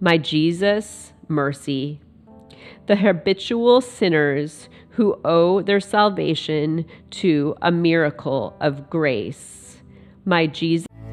My Jesus, mercy. The habitual sinners who owe their salvation to a miracle of grace. My Jesus.